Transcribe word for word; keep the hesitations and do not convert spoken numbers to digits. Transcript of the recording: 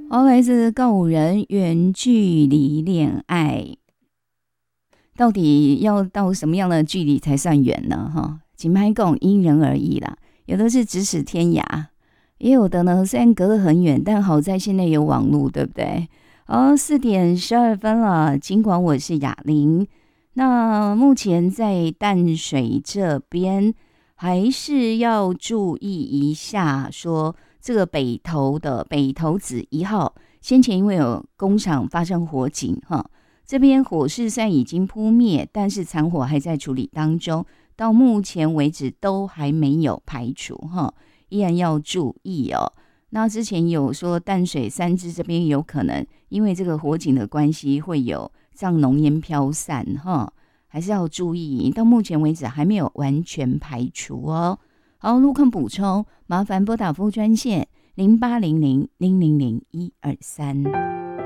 哦，来自告五人远距离恋爱，到底要到什么样的距离才算远呢？哈，紧拍共因人而异啦，有的是咫尺天涯，也有的呢虽然隔得很远，但好在现在有网络，对不对？哦，四点十二分了，尽管我是哑铃，那目前在淡水这边还是要注意一下，说这个北投的北投子一号，先前因为有工厂发生火警哈。这边火势虽然已经扑灭，但是残火还在处理当中，到目前为止都还没有排除哈，依然要注意哦。那之前有说淡水三支这边有可能因为这个火警的关系会有这样浓烟飘散哈，还是要注意。到目前为止还没有完全排除哦。好，路况补充，麻烦拨打服务专线零八零零零零零一二三。